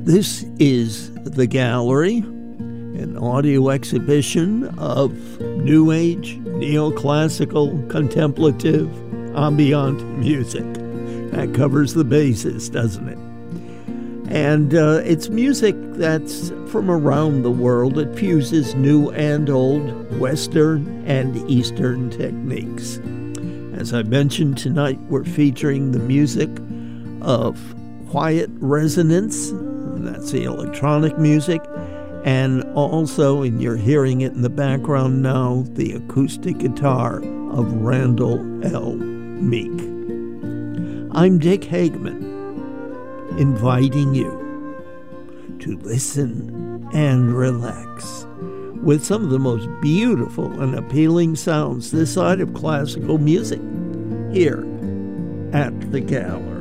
This is The Gallery, an audio exhibition of New Age, neoclassical, contemplative, ambient music. That covers the bases, doesn't it? And it's music that's from around the world. It fuses new and old, Western and Eastern techniques. As I mentioned tonight, we're featuring the music of quiet resonance. That's the electronic music. And also, and you're hearing it in the background now, the acoustic guitar of Randall L. Meek. I'm Dick Hagman, inviting you to listen and relax with some of the most beautiful and appealing sounds this side of classical music here at the Gallery.